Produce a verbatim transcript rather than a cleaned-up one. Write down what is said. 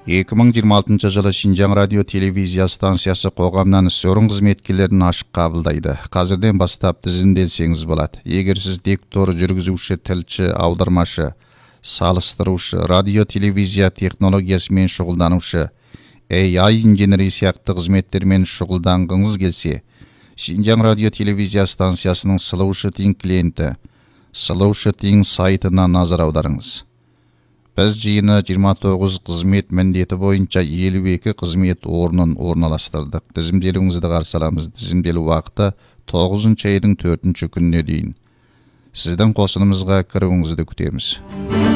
эки миң жыйырма алтынчы жылы Шинжаң радио телевизия станциясы қоғамнан сөрін қызметкерлерін ашық қабылдайды. Қазірден бастап тізімделсеңіз болады. Егер сіз диктор, жүргізуші, тілші, аудармашы, салыстырушы, радио телевизия технологиясымен шұғылданушы, эй ай инженери сияқты қызметтермен шұғылданғыңыз келсе, Шинжаң радио телевизия станциясының Слушай тиң клиенті, Слушай тиң сайтына назар аударыңыз. Біз жиыны жиырма тоғыз қызмет міндеті бойынша елу екі қызмет орнын орналастырдық. Тізімделуіңізді қарсы аламыз. Тізімделу уақыты тоғызыншы айдың төртінші күніне дейін. Сіздің қосынымызға кіруіңізді күтеміз.